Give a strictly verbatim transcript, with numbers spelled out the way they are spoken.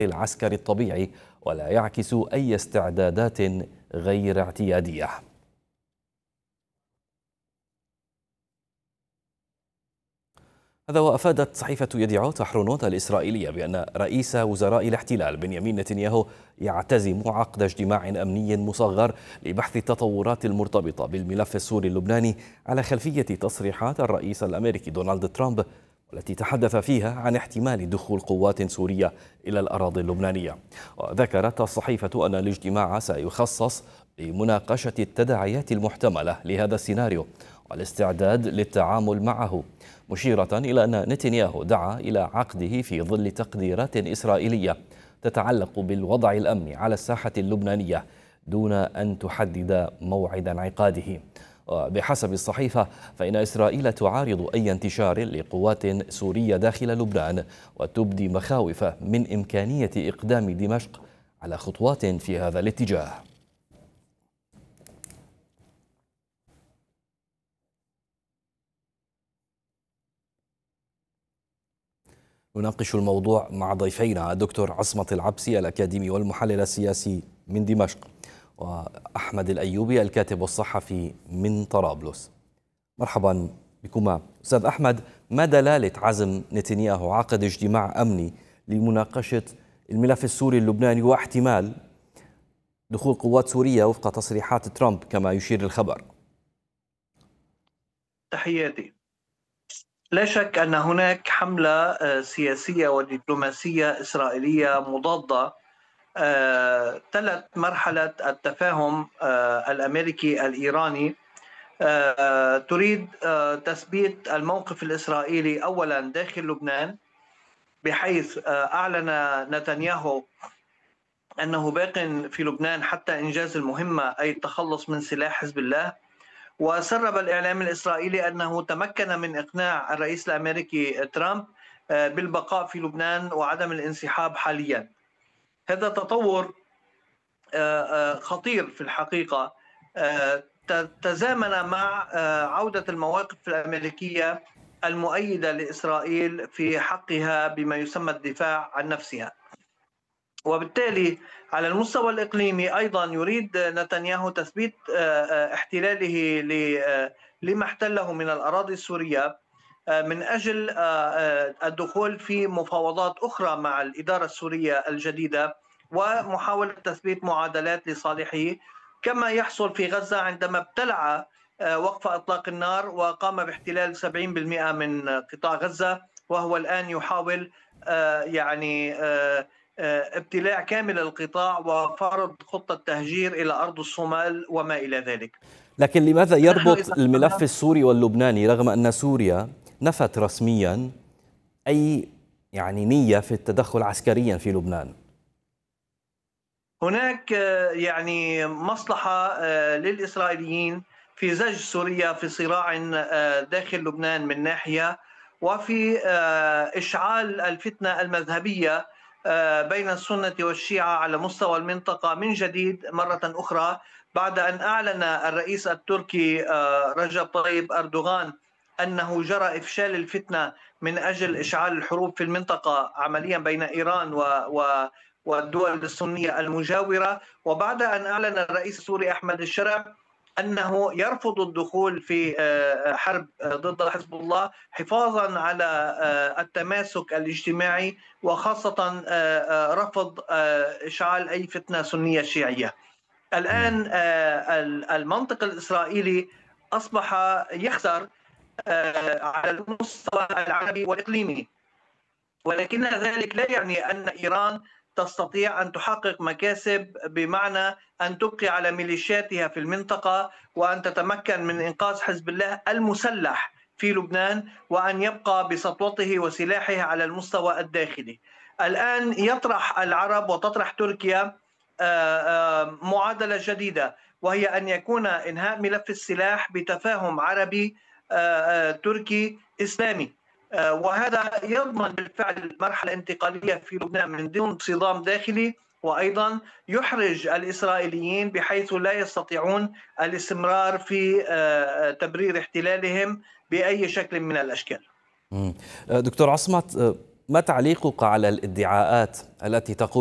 العسكري الطبيعي ولا يعكس أي استعدادات غير اعتيادية. هذا وأفادت صحيفة يديعوت أحرونوت الإسرائيلية بأن رئيس وزراء الاحتلال بنيامين نتنياهو يعتزم عقد اجتماع أمني مصغر لبحث التطورات المرتبطة بالملف السوري اللبناني على خلفية تصريحات الرئيس الأمريكي دونالد ترامب، والتي تحدث فيها عن احتمال دخول قوات سورية إلى الأراضي اللبنانية. وذكرت الصحيفة أن الاجتماع سيخصص لمناقشة التداعيات المحتملة لهذا السيناريو والاستعداد للتعامل معه، مشيرة إلى أن نتنياهو دعا إلى عقده في ظل تقديرات إسرائيلية تتعلق بالوضع الأمني على الساحة اللبنانية دون أن تحدد موعد انعقاده. وبحسب الصحيفة فإن إسرائيل تعارض أي انتشار لقوات سورية داخل لبنان، وتبدي مخاوف من إمكانية إقدام دمشق على خطوات في هذا الاتجاه. نناقش الموضوع مع ضيفينا الدكتور عصمت العبسي الأكاديمي والمحلل السياسي من دمشق، وأحمد الأيوبي الكاتب والصحفي من طرابلس. مرحبا بكما. أستاذ أحمد، ما دلالة عزم نتنياهو عقد اجتماع أمني لمناقشة الملف السوري اللبناني واحتمال دخول قوات سورية وفق تصريحات ترامب كما يشير الخبر؟ تحياتي. لا شك أن هناك حملة سياسية ودبلوماسية إسرائيلية مضادة تلت مرحلة التفاهم الأمريكي الإيراني، تريد تثبيت الموقف الإسرائيلي أولا داخل لبنان، بحيث أعلن نتنياهو أنه باق في لبنان حتى إنجاز المهمة، أي التخلص من سلاح حزب الله. وسرب الإعلام الإسرائيلي أنه تمكن من إقناع الرئيس الأمريكي ترامب بالبقاء في لبنان وعدم الانسحاب حاليا. هذا تطور خطير في الحقيقة، تزامن مع عودة المواقف الأمريكية المؤيدة لإسرائيل في حقها بما يسمى الدفاع عن نفسها. وبالتالي على المستوى الإقليمي أيضا يريد نتنياهو تثبيت احتلاله لما احتله من الأراضي السورية من أجل الدخول في مفاوضات أخرى مع الإدارة السورية الجديدة، ومحاولة تثبيت معادلات لصالحه، كما يحصل في غزة عندما ابتلع وقف إطلاق النار وقام باحتلال سبعين بالمئة من قطاع غزة، وهو الآن يحاول يعني ابتلاع كامل القطاع وفرض خطة تهجير إلى أرض الصومال وما إلى ذلك. لكن لماذا يربط الملف السوري واللبناني رغم أن سوريا نفت رسميا أي يعني نية في التدخل عسكريا في لبنان؟ هناك يعني مصلحة للإسرائيليين في زج سوريا في صراع داخل لبنان من ناحية، وفي إشعال الفتنة المذهبية بين السنة والشيعة على مستوى المنطقة من جديد مرة أخرى، بعد أن أعلن الرئيس التركي رجب طيب أردوغان أنه جرى إفشال الفتنة من أجل إشعال الحروب في المنطقة عمليا بين إيران و, و والدول السنية المجاورة، وبعد أن أعلن الرئيس السوري أحمد الشرع أنه يرفض الدخول في حرب ضد حزب الله حفاظا على التماسك الاجتماعي، وخاصة رفض إشعال أي فتنة سنية شيعية. الآن المنطق الإسرائيلي أصبح يخسر على المستوى العربي والإقليمي، ولكن ذلك لا يعني أن إيران تستطيع أن تحقق مكاسب، بمعنى أن تبقي على ميليشياتها في المنطقة وأن تتمكن من إنقاذ حزب الله المسلح في لبنان وأن يبقى بسطوته وسلاحه على المستوى الداخلي. الآن يطرح العرب وتطرح تركيا معادلة جديدة، وهي أن يكون إنهاء ملف السلاح بتفاهم عربي تركي إسلامي، وهذا يضمن بالفعل مرحلة انتقالية في لبنان من دون صدام داخلي، وأيضا يحرج الإسرائيليين بحيث لا يستطيعون الاستمرار في تبرير احتلالهم بأي شكل من الأشكال. دكتور عصمت، ما تعليقك على الادعاءات التي تقول